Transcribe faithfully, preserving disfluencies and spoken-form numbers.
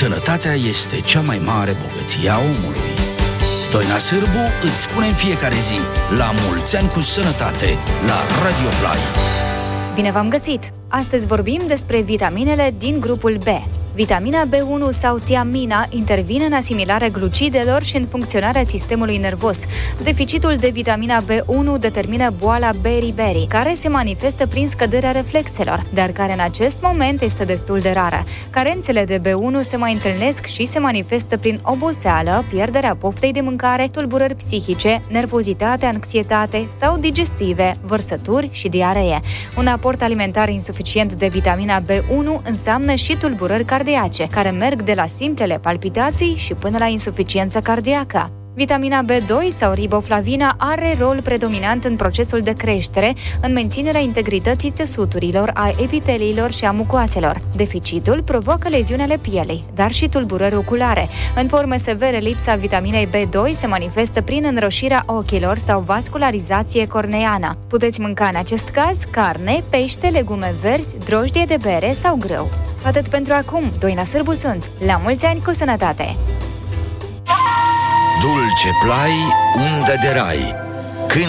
Sănătatea este cea mai mare bogăție a omului. Doina Sârbu îți spune în fiecare zi: la mulți ani cu sănătate, la Radio Play. Bine v-am găsit! Astăzi vorbim despre vitaminele din grupul B. Vitamina B unu sau tiamina intervine în asimilarea glucidelor și în funcționarea sistemului nervos. Deficitul de vitamina B unu determină boala beriberi, care se manifestă prin scăderea reflexelor, dar care în acest moment este destul de rară. Carențele de B unu se mai întâlnesc și se manifestă prin oboseală, pierderea poftei de mâncare, tulburări psihice, nervozitate, anxietate sau digestive, vărsături și diaree. Un aport alimentar insuficient de vitamina B unu înseamnă și tulburări cardiace, care merg de la simplele palpitații și până la insuficiență cardiacă. Vitamina B doi sau riboflavina are rol predominant în procesul de creștere, în menținerea integrității țesuturilor, a epiteliilor și a mucoaselor. Deficitul provoacă leziuni ale pielei, dar și tulburări oculare. În forme severe, lipsa vitaminei B doi se manifestă prin înroșirea ochilor sau vascularizație corneană. Puteți mânca în acest caz carne, pește, legume verzi, drojdie de bere sau grâu. Atât pentru acum, Doina Sârbu sunt. La mulți ani cu sănătate! Dulce Play, undă de rai.